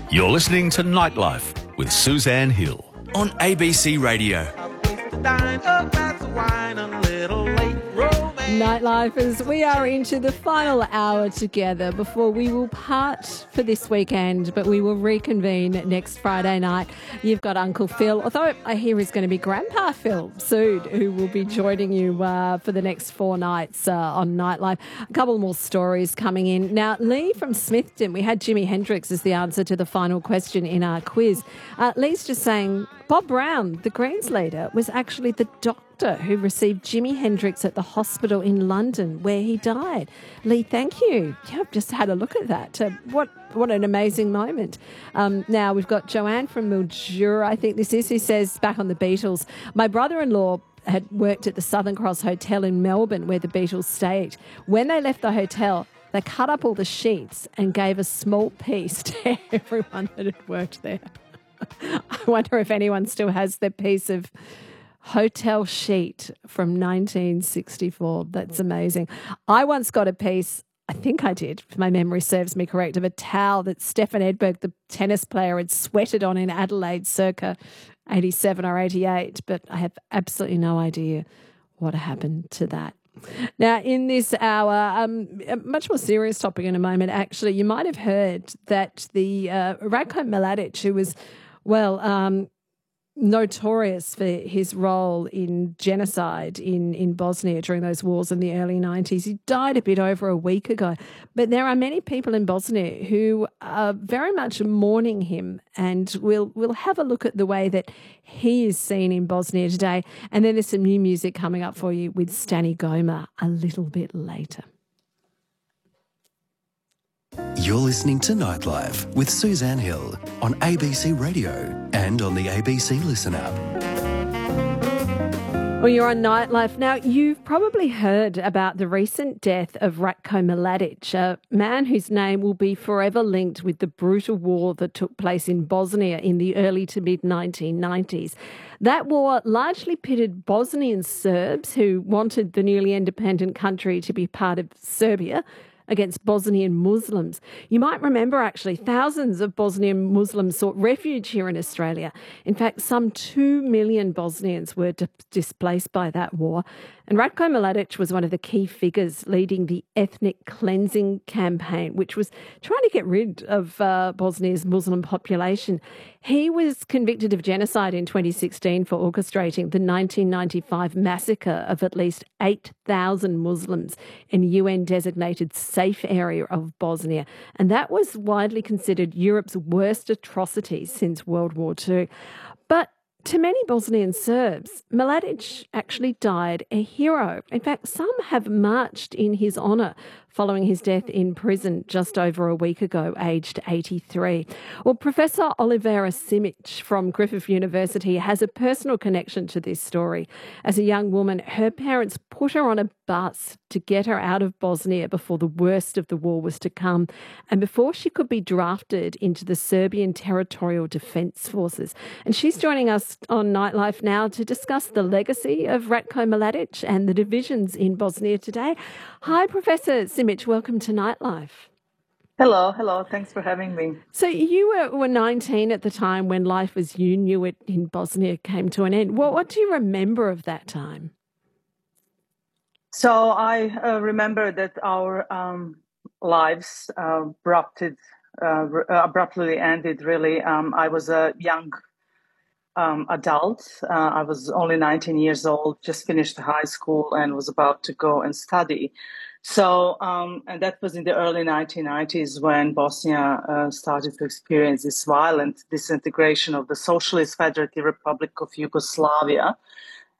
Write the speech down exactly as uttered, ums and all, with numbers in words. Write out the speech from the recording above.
You're listening to Nightlife with Suzanne Hill on A B C Radio. Nightlifers, we are into the final hour together before we will part for this weekend, but we will reconvene next Friday night. You've got Uncle Phil, although I hear he's going to be Grandpa Phil soon, who will be joining you uh, for the next four nights uh, on Nightlife. A couple more stories coming in. Now, Lee from Smithton, we had Jimi Hendrix as the answer to the final question in our quiz. Uh, Lee's just saying Bob Brown, the Greens leader, was actually the doctor who received Jimi Hendrix at the hospital in London where he died. Lee, thank you. Yeah, I've just had a look at that. Uh, what what an amazing moment. Um, now, we've got Joanne from Mildura, I think this is, who says, back on the Beatles, my brother-in-law had worked at the Southern Cross Hotel in Melbourne where the Beatles stayed. When they left the hotel, they cut up all the sheets and gave a small piece to everyone that had worked there. I wonder if anyone still has their piece of hotel sheet from nineteen sixty-four. That's amazing. I once got a piece, I think I did, if my memory serves me correct, of a towel that Stefan Edberg, the tennis player, had sweated on in Adelaide circa eighty-seven or eighty-eight, but I have absolutely no idea what happened to that. Now, in this hour, um, a much more serious topic in a moment, actually, you might have heard that the uh, Ratko Mladic, who was, well, um, notorious for his role in genocide in, in Bosnia during those wars in the early nineties. He died a bit over a week ago. But there are many people in Bosnia who are very much mourning him, and we'll, we'll have a look at the way that he is seen in Bosnia today. And then there's some new music coming up for you with Stanny Goma a little bit later. You're listening to Nightlife with Suzanne Hill on A B C Radio and on the A B C Listen app. Well, you're on Nightlife. Now, you've probably heard about the recent death of Ratko Mladic, a man whose name will be forever linked with the brutal war that took place in Bosnia in the early to mid nineteen nineties. That war largely pitted Bosnian Serbs who wanted the newly independent country to be part of Serbia against Bosnian Muslims. You might remember, actually, thousands of Bosnian Muslims sought refuge here in Australia. In fact, some two million Bosnians were di- displaced by that war. And Ratko Mladic was one of the key figures leading the ethnic cleansing campaign, which was trying to get rid of uh, Bosnia's Muslim population. He was convicted of genocide in twenty sixteen for orchestrating the nineteen ninety-five massacre of at least eight thousand Muslims in a U N-designated safe area of Bosnia. And that was widely considered Europe's worst atrocity since World War Two. But to many Bosnian Serbs, Mladic actually died a hero. In fact, some have marched in his honour following his death in prison just over a week ago, aged eighty-three. Well, Professor Olivera Simic from Griffith University has a personal connection to this story. As a young woman, her parents put her on a bus to get her out of Bosnia before the worst of the war was to come, and before she could be drafted into the Serbian Territorial Defence Forces. And she's joining us on Nightlife now to discuss the legacy of Ratko Mladic and the divisions in Bosnia today. Hi, Professor Simic. Welcome to Nightlife. Hello, hello. Thanks for having me. So you were, were nineteen at the time when life as you knew it in Bosnia came to an end. What, what do you remember of that time? So I uh, remember that our um, lives uh, abrupted, uh, abruptly ended, really. Um, I was a young um, adult. Uh, I was only nineteen years old, just finished high school and was about to go and study. So, um, and that was in the early nineteen nineties when Bosnia uh, started to experience this violent disintegration of the Socialist Federative Republic of Yugoslavia.